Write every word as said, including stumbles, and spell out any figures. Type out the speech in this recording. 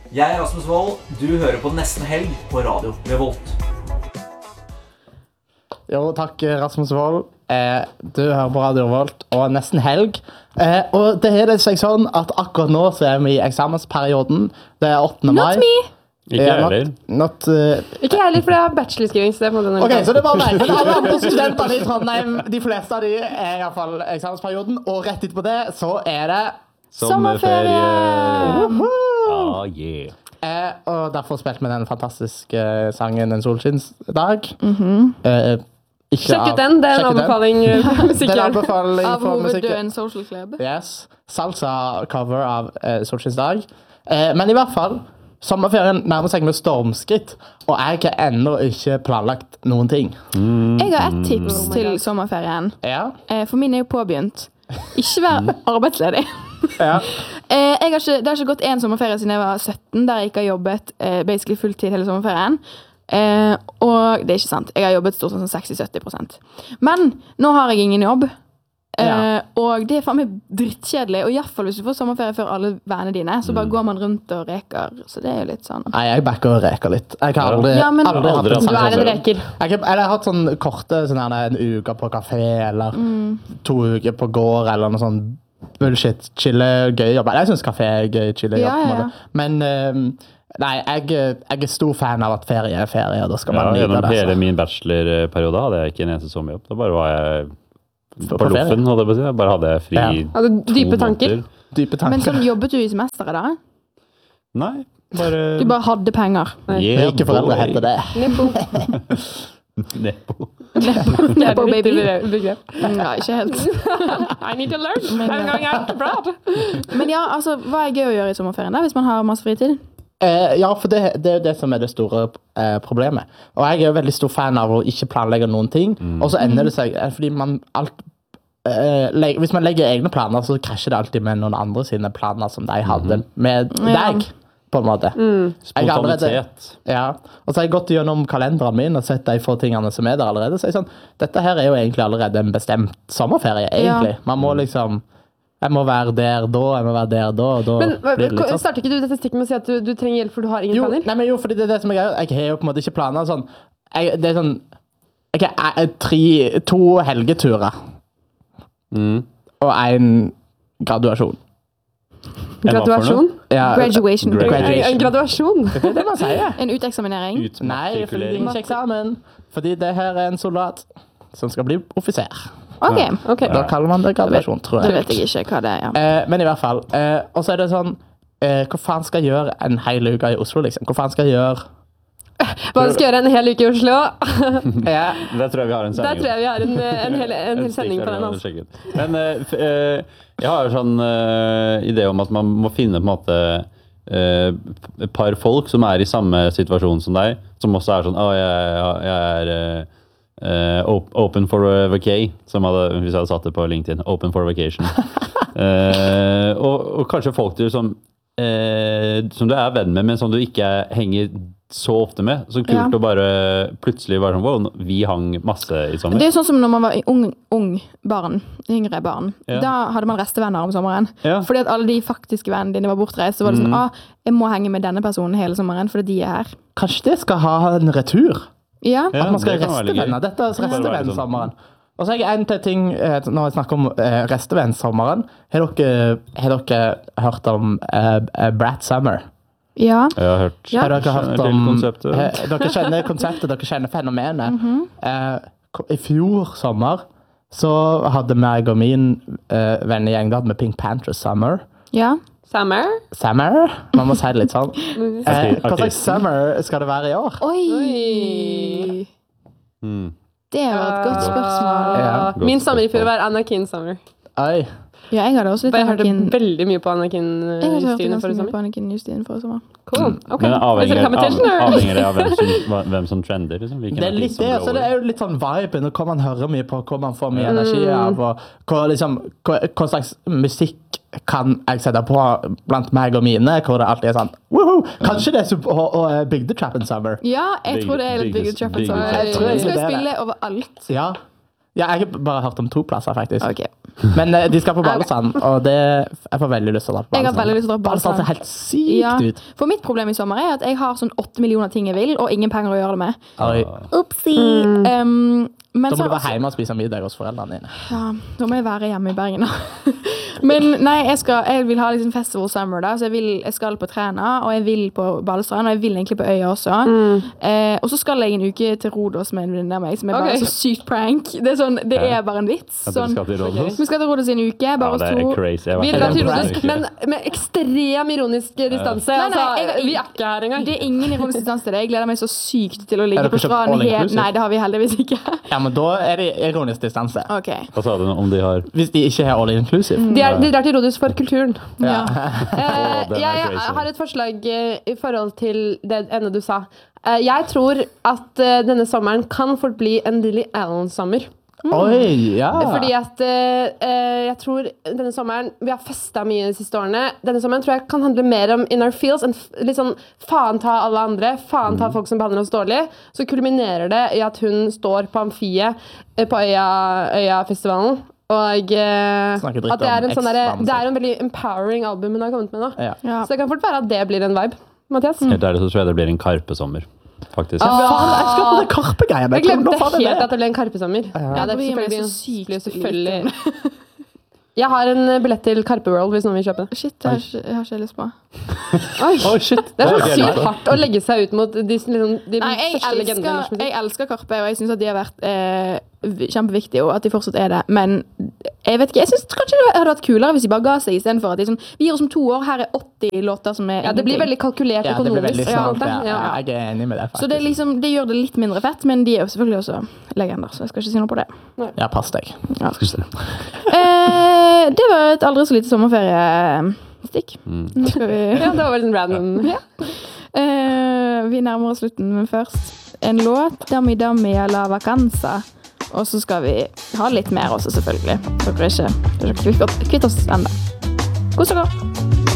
Jeg er Rasmus Wold, du hører på Nesten Helg på radio Revolt. Jo, takk Rasmus Wold. Eh, du hører på Radio Revolt og Nesten Helg. Eh, og det er det seg sånn at akkurat nå så er vi i eksamensperioden. Det er åttende mai. Not me! Ikke jeg heller. Not, uh... Ikke jeg heller, for jeg har bachelorskriving. Så det er på en måte Ok, så det er bare meg. Men alle andre studenter i Trondheim, de fleste av de er i hvert fall eksamensperioden. Og rett etterpå det så er det sommerferie! Ah, yeah. Eh, og derfor spilte vi den fantastiske sangen En solskinnsdag. Mm-hmm. Eh, ikke Sjekk ut av- den, det er en sjekk ut den. anbefaling. Det er en Musikk anbefaling Av for musikk. Hoveddøen Social Club. Yes. Salsa-cover av eh, Solskinnsdag. Eh, men i hvert fall, sommerferien nærmer seg med stormskritt, og jeg har ennå ikke planlagt noen ting. Jeg har et tips til sommerferien. Ja. Eh, For min er jo påbegynt. Ikke vær arbeidsledig. Ja. Eh, jeg har ikke, det har ikke gått en sommerferie siden jeg var sytten, der jeg ikke har jobbet eh, basically fulltid hele sommerferien. Eh, og det er ikke sant. Jeg har jobbet stort sånn seksti til sytti prosent. Men nå har jeg ingen jobb. Eh, Ja. Og det er faen meg drittkjedelig. Og i hvert fall hvis du får sommerferie før alle vennene dine, så bare går man rundt og reker. Så det er jo litt sånn. Nei, jeg backer og reker litt. Jeg har aldri, Ja, men- aldri hatt Aldri en hatt Du sånn er en sommerferie. reker. Jeg har, eller jeg har hatt sånn korte, sånn her, en uke på kafé, eller to uker på gård, eller noe sånn bullshit, chille, gøy jobb. Jeg synes kafé er gøy, chille jobb. Ja, på en ja, måte. Men ehm, nei, jeg, jeg er stor fan av at ferie er ferie, og da skal Ja, man nyte gjennom det. hele Så. min bachelorperiode hadde jeg ikke en eneste sommerjobb. Da bare var jeg på, På ferie. loffen, holdt jeg på å si. Jeg bare hadde jeg fri Ja. Hadde to dype tanker. måneder. Dype Men tanker. sånn jobbet du i semesteret da? Nei, bare... Du bare hadde penger. Yeah, Rike foreldre boy. heter det. Nepo. Nepo baby. Begrep. Ja, ikke helt. I need to learn. I'm going out abroad. Men ja, altså, hva er gøy å gjøre i sommerferien da, hvis man har masse fritid? Eh, ja, for det, det er jo det som er det store eh, problemet. Og jeg er jo veldig stor fan av å ikke planlegge noen ting, og så ender det seg, eh, fordi man alt, eh, leg, hvis man legger egne planer, så krasjer det alltid med noen andre sine planer som de hadde med Ja. deg, på en måte. Jeg har allerede- Spontanitet. Ja, og så har jeg gått gjennom kalenderen min og sett de få tingene som er der allerede, så jeg er sånn, dette her er jo egentlig allerede en bestemt sommerferie, egentlig. Man må liksom, jeg må være der da, jeg må være der da, og da Men blir det litt sånn. starter ikke du dette stikket med å si at du, du trenger hjelp for du har ingen Jo, planer? nei, men jo, fordi det er det som jeg gjør. Jeg har jo på en måte ikke planer sånn. Jeg, det er sånn jeg har eh, tre, to helgeturer Mm. og en graduasjon. Enn hva for noe? Graduasjon? Ja, Graduation. Gra- En, Graduation. en graduasjon? det er det man sier. En uteksaminering. Nei, fordi det er Utmatrikulering. ikke eksamen. Fordi det her er en soldat som skal bli offiser. Ok, Ok. Da kaller man det graduasjon, tror det jeg. vet jeg ikke hva det er. Ja. Eh, men i hvert fall. Eh, og så er det sånn, eh, hva faen skal jeg gjøre en hel uke i Oslo, liksom? Hva faen skal jeg gjøre? Hva du skal gjøre en hel uke i Oslo? Ja. Der tror jeg vi har en Der sending. tror jeg vi har en, en hel, en hel Et stikk sending der på vi den. har Altså. sjekket. Men eh, f- eh, jeg har jo sånn eh, idé om at man må finne på en måte eh, et par folk som er i samme situasjon som deg, som også er sånn, å, jeg, jeg er eh, eh, op- open for a vacay, som hadde, hvis jeg hadde satt det på LinkedIn, open for vacation. Eh, og, og kanskje folk du som, eh, som du er venn med, men som du ikke henger så ofte med. Så kult Ja. å bare plutselig være sånn, wow, vi hang masse i sommer. Det er jo sånn som når man var ung, ung barn, yngre barn. Ja. Da hadde man restevenner om sommeren. Ja. Fordi at alle de faktiske vennene dine var bortreist, så var det sånn, ah, jeg må henge med denne personen hele sommeren, fordi de er her. Kanskje det skal ha en retur? Ja, Ja, At man skal det kan være litt gøy. restevenner. Dette er Bare være sånn- restevennsommeren. Og så har jeg en til ting, eh, når jeg snakker om eh, restevennsommeren. Har dere, har dere hørt om eh, eh, Brat Summer? ja. Jeg har hørt, Ja. Har dere Kjenner hørt til om konseptet. eh, Dere kjenner konseptet, dere kjenner fenomenet. eh, ko- I fjor sommer så hadde meg og min eh, vennegjeng, da hadde vi Pink Panthers Summer. ja. Summer? Summer? Man må si det litt sånn. Eh, hva slags Artisten. summer skal det være i år? Oi! Oi. Mm. Det var et godt spørsmål. Ja. Min sommer i fjor var Anakin Summer. Oi. Ja, jeg hadde også litt For jeg hørte Anakin. veldig mye på Anakin Jeg har også hørt Justine ganske forrige mye på sommer. Anakin Justine forrige sommer. Cool. Ok. Men Is avhenger, it av, competition, or? avhenger det av hvem som, hva- hvem som trender? Liksom? Hvilken Det er litt artist som det, altså det blower? er jo litt sånn viben, og hva man hører mye på, hva man får mye energi av, og hva, liksom, hva, hva slags musikk kan jeg sette på blant meg og mine, hvor det alltid er sånn, woohoo, kanskje det er sub- og, og Big the Trap in Summer. Ja, jeg Big- tror det er litt big- Big Trap big- Summer. Jeg tror Vi egentlig skal det er jo det. spille overalt. Ja. Ja, jeg har bare hørt om to plasser, faktisk. Ok. Men eh, de skal på Balestrand, og det, jeg får veldig lyst til å dra på Jeg har Balestrand. veldig lyst til å dra på Balestrand Balestrand. ser helt sykt Ja, ut. for mitt problem i sommer er at jeg har sånn åtte millioner ting jeg vil, og ingen penger å gjøre det med. Oi. Oopsie. Um, men Da så må du også- være hjemme og spise middag hos foreldrene dine. Ja, da må jeg være hjemme i Bergen, da. Men nei, jeg, skal, jeg vil ha liksom festival summer, da. Så jeg, vil, jeg skal på Træna, og jeg vil på Balestrand, og jeg vil egentlig på Øya også. Eh, og så skal jeg en uke til Rodos med en venninne av meg, som er bare Ok. så sykt prank. Det er, sånn, det er bare en vits. At dere Sånn, skal til Rådhus? vi skal til Rodos i en uke, Ja, bare oss det er to. crazy. Jeg har Vi vært drar der til på Rodos, en uke. men med ekstrem ironisk distanse. Nei, nei, altså, jeg- vi er ikke her engang. Det er ingen ironisk distanse til det. Jeg gleder meg så sykt til å Er ligge dere på kjøpt stranden all helt. inclusive? Nei, det har vi heldigvis ikke. Ja, men da er det ironisk distanse. Ok. Hva sa du nå om de har Hvis de ikke har all inclusive. De, er, de drar til Rodos for kulturen. Ja. Eh, den er jeg crazy. har et forslag eh, i forhold til det ene du sa. Eh, jeg tror at eh, denne sommeren kan fort bli en Lily Allen-sommer. Oi, ja. Fordi at eh, eh, jeg tror denne sommeren Vi har festa mye de siste årene. Denne sommeren tror jeg kan handle mer om inner feels. En f- litt sånn faen ta alle andre, faen ta folk som behandler oss dårlig. Så kulminerer det i at hun står på amfiet eh, på Øya, Øyafestivalen. Og eh, Snakker dritt at det er, en om sånn derre- eks-mannen det er en veldig empowering album hun har kommet med nå. Ja. Ja. Så det kan fort være at det blir en vibe. Mathias? Helt ærlig så tror jeg det blir en Karpe-sommer, faktisk. Ah. Faen, jeg skal på det Karpe-greiene. Jeg glemte Nå faen er helt det. at det ble en Karpe-sommer. Ja, det er bryr meg selvfølgelig, så sykt blir lite selvfølgelig. Jeg har en billett til Karpe World hvis noen vil kjøpe det. Shit, det har ikke- jeg har ikke lyst på. Oi. Oi, shit! Det er har så ikke jeg sykt lagt på. hardt å legge seg ut mot de, liksom, de Nei, jeg største legendene i norsk elsker, musikk. jeg elsker Karpe, og jeg syns at de har vært eh, v- kjempeviktige, og at de fortsatt er det. Men jeg vet ikke, jeg synes kanskje det hadde vært kulere hvis de bare ga seg, istedenfor at de sånn Vi gir oss om to år, her er åtti låter som er Ja, det blir ingenting. veldig kalkulert Ja, det blir veldig økonomisk. sant. på en Ja. måte. Ja. Jeg er enig med det, Så det, er faktisk. liksom, det gjør det litt mindre fett, men de er jo selvfølgelig også legender, så jeg skal ikke si noe på det. Ja, pass deg. Eh, det var et aldri så lite sommerferiestikk. Nå skal vi Ja, det var veldig random. Ja. Eh, vi nærmer oss slutten, men først en låt. Dummy Dummy eller Vacanza. Og så skal vi ha litt mer også, selvfølgelig. Dere er ikke, dere er ikke kvitt oss ennå. Kos dere.